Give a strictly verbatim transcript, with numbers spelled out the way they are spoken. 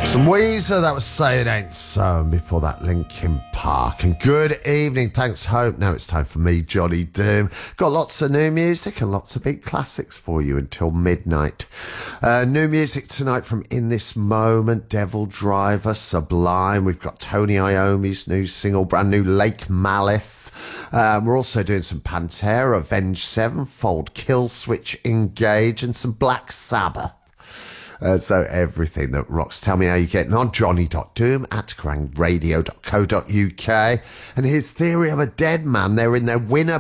Some Weezer, that was Say It Ain't So, and before that Linkin Park. And good evening, thanks Hope. Now it's time for me, Johnny Doom. Got lots of new music and lots of big classics for you until midnight. Uh, new music tonight from In This Moment, Devil Driver, Sublime. We've got Tony Iommi's new single, brand new Lake Malice. Um, we're also doing some Pantera, Avenged Sevenfold, Killswitch Engage, and some Black Sabbath. Uh, so everything that rocks. Tell me how you're getting on. Johnny.doom at grand radio dot co dot uk. And his Theory of a Dead Man, they're in their winner